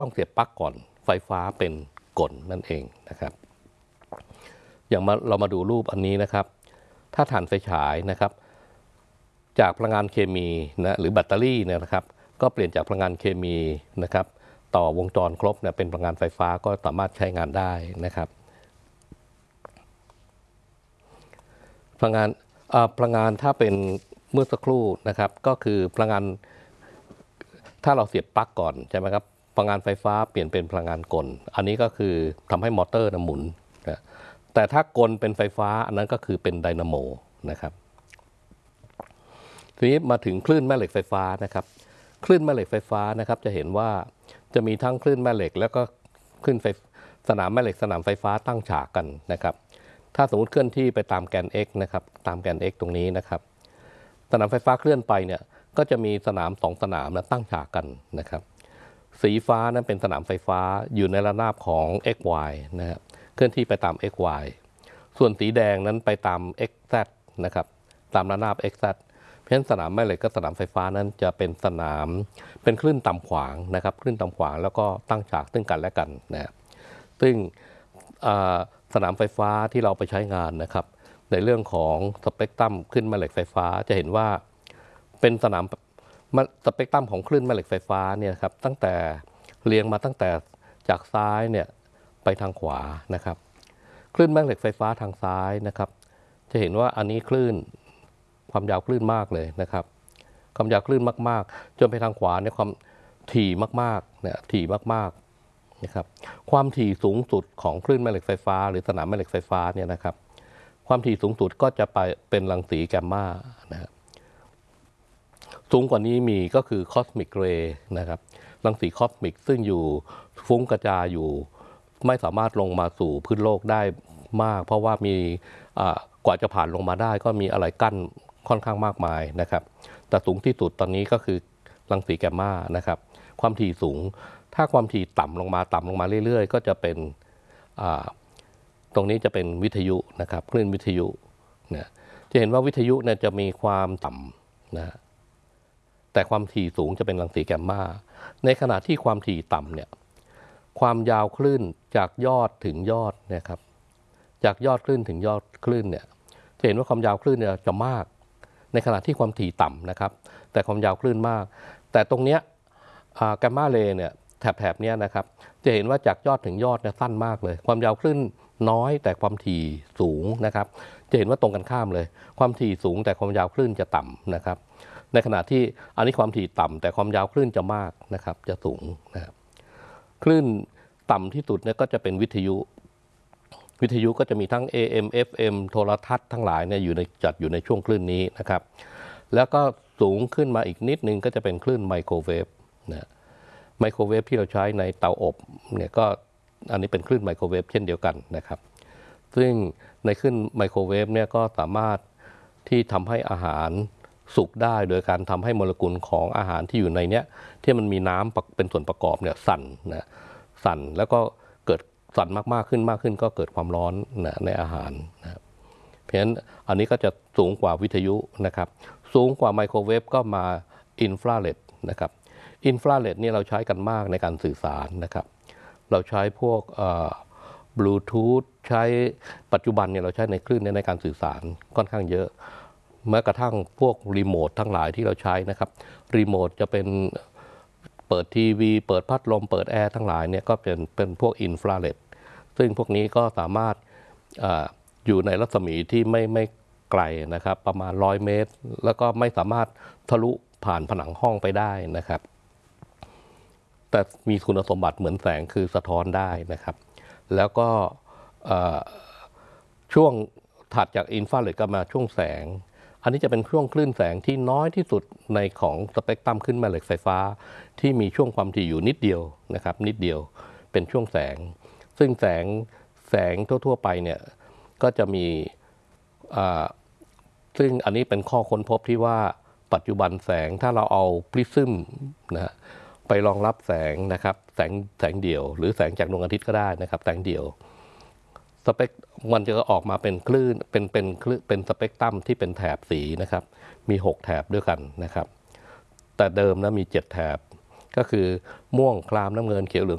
ต้องเสียบปลั๊กก่อนไฟฟ้าเป็นกลนั่นเองนะครับอย่างเรามาดูรูปอันนี้นะครับถ้าถ่านไฟฉายนะครับจากพลังงานเคมีนะหรือแบตเตอรี่เนี่ยนะครับก็เปลี่ยนจากพลังงานเคมีนะครับต่อวงจรครบเนี่ยเป็นพลังงานไฟฟ้าก็สามารถใช้งานได้นะครับพลังงานถ้าเป็นเมื่อสักครู่นะครับก็คือพลังงานถ้าเราเสียบปลั๊กก่อนใช่ไหมครับพลังงานไฟฟ้าเปลี่ยนเป็นพลังงานกลอันนี้ก็คือทำให้มอเตอร์หมุนนะแต่ถ้ากลเป็นไฟฟ้าอันนั้นก็คือเป็นไดนาโมนะครับทีนี้มาถึงคลื่นแม่เหล็กไฟฟ้านะครับคลื่นแม่เหล็กไฟฟ้านะครับจะเห็นว่าจะมีทั้งคลื่นแม่เหล็กแล้วก็คลื่นสนามแม่เหล็กสนามไฟฟ้าตั้งฉากกันนะครับถ้าสมมติเคลื่อนที่ไปตามแกน x นะครับตามแกน x ตรงนี้นะครับสนามไฟฟ้าเคลื่อนไปเนี่ยก็จะมีสนาม2 สนามนะตั้งฉากกันนะครับสีฟ้านั้นเป็นสนามไฟฟ้าอยู่ในระนาบของ xy นะครับเคลื่อนที่ไปตาม xy ส่วนสีแดงนั้นไปตาม xz นะครับตามระนาบ xz เพราะฉะนั้นสนามแม่เหล็กกับสนามไฟฟ้านั้นจะเป็นสนามเป็นคลื่นต่ำขวางนะครับคลื่นต่ำขวางแล้วก็ตั้งฉากซึ่งกันและกันนะซึ่งสนามไฟฟ้าที่เราไปใช้งานนะครับในเรื่องของสเปกตรัมคลื่นแม่เหล็กไฟฟ้าจะเห็นว่าเป็นสเปกตรัมของคลื่นแม่เหล็กไฟฟ้าเนี่ยครับตั้งแต่เรียงมาตั้งแต่จากซ้ายเนี่ยไปทางขวานะครับคลื่นแม่เหล็กไฟฟ้าทางซ้ายนะครับจะเห็นว่าอันนี้คลื่นความยาวคลื่นมากเลยนะครับความยาวคลื่นมากๆจนไปทางขวาเนี่ยความถี่มากๆเนี่ยถี่มากๆนะครับความถี่สูงสุดของคลื่นแม่เหล็กไฟฟ้าหรือสนามแม่เหล็กไฟฟ้าเนี่ยนะครับความถี่สูงสุดก็จะไปเป็นรังสีแกมมานะครับสูงกว่านี้มีก็คือคอสมิกเรย์นะครับรังสีคอสมิกซึ่งอยู่ฟุ้งกระจายอยู่ไม่สามารถลงมาสู่พื้นโลกได้มากเพราะว่ามีกว่าจะผ่านลงมาได้ก็มีอะไรกั้นค่อนข้างมากมายนะครับแต่สูงที่สุดตอนนี้ก็คือรังสีแกมมานะครับความถี่สูงถ้าความถี่ต่ำลงมาเรื่อยๆก็จะเป็นตรงนี้จะเป็นวิทยุนะครับคลื่นวิทยุเนี่ยจะเห็นว่าวิทยุเนี่ยจะมีความต่ำนะแต่ความถี่สูงจะเป็นรังสีแกมมาในขณะที่ความถี่ต่ำเนี่ยความยาวคลื่นจากยอดถึงยอดนะครับจากยอดคลื่นถึงยอดคลื่นเนี่ยจะเห็นว่าความยาวคลื่นเนี่ยจะมากในขณะที่ความถี่ต่ำนะครับแต่ความยาวคลื่นมากแต่ตรงเนี้ยแกมมาเรย์เนี่ยแถบเนี้ยนะครับจะเห็นว่าจากยอดถึงยอดเนี่ยสั้นมากเลยความยาวคลื่นน้อยแต่ความถี่สูงนะครับจะเห็นว่าตรงกันข้ามเลยความถี่สูงแต่ความยาวคลื่นจะต่ำนะครับในขณะที่อันนี้ความถี่ต่ำแต่ความยาวคลื่นจะมากนะครับจะสูงนะครับคลื่นต่ำที่สุดเนี่ยก็จะเป็นวิทยุก็จะมีทั้ง AM FM โทรทัศน์ทั้งหลายเนี่ยจัดอยู่ในช่วงคลื่นนี้นะครับแล้วก็สูงขึ้นมาอีกนิดนึงก็จะเป็นคลื่นไมโครเวฟนะไมโครเวฟที่เราใช้ในเตาอบเนี่ยก็อันนี้เป็นคลื่นไมโครเวฟเช่นเดียวกันนะครับซึ่งในคลื่นไมโครเวฟเนี่ยก็สามารถที่ทำให้อาหารสุกได้โดยการทำให้โมเลกุลของอาหารที่อยู่ในเนี้ยที่มันมีน้ำเป็นส่วนประกอบเนี่ยสั่นแล้วก็เกิดสั่นมากขึ้นก็เกิดความร้อนในอาหารนะเพราะฉะนั้นอันนี้ก็จะสูงกว่าวิทยุนะครับสูงกว่าไมโครเวฟก็มาอินฟราเรดนะครับอินฟราเรดนี่เราใช้กันมากในการสื่อสารนะครับเราใช้พวกบลูทูธใช้ปัจจุบันเนี่ยเราใช้ในคลื่นในการสื่อสารค่อนข้างเยอะแม้กระทั่งพวกรีโมททั้งหลายที่เราใช้นะครับรีโมทจะเป็นเปิดทีวีเปิดพัดลมเปิดแอร์ทั้งหลายเนี่ยก็เป็นพวกอินฟราเรดซึ่งพวกนี้ก็สามารถอยู่ในรัศมีที่ไม่ไกลนะครับประมาณ100 เมตรแล้วก็ไม่สามารถทะลุผ่านผนังห้องไปได้นะครับแต่มีคุณสมบัติเหมือนแสงคือสะท้อนได้นะครับแล้วก็ช่วงถัดจากอินฟราเรดก็มาช่วงแสงอันนี้จะเป็นช่วงคลื่นแสงที่น้อยที่สุดในของสเปกตรัมคลื่นแม่เหล็กไฟฟ้าที่มีช่วงความถี่อยู่นิดเดียวนะครับนิดเดียวเป็นช่วงแสงซึ่งแสงทั่วๆไปเนี่ยก็จะมีซึ่งอันนี้เป็นข้อค้นพบที่ว่าปัจจุบันแสงถ้าเราเอาพริซึมนะไปรองรับแสงนะครับแสงเดี่ยวหรือแสงจากดวงอาทิตย์ก็ได้นะครับแสงเดี่ยวสเปกมันจะออกมาเป็นคลื่นเป็นสเปกตรัมที่เป็นแถบสีนะครับมี6 แถบด้วยกันนะครับแต่เดิมนะมี7 แถบก็คือม่วงครามน้ำเงินเขียวเหลือง